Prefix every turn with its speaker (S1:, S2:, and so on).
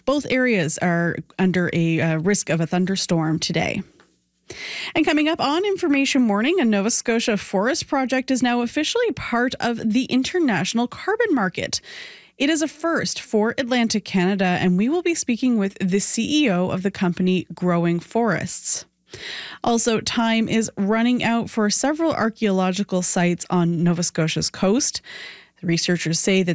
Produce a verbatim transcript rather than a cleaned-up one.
S1: Both areas are under a uh, risk of a thunderstorm today. And coming up on Information Morning, a Nova Scotia forest project is now officially part of the international carbon market. It is a first for Atlantic Canada, and we will be speaking with the C E O of the company Growing Forests. Also, time is running out for several archaeological sites on Nova Scotia's coast. The researchers say that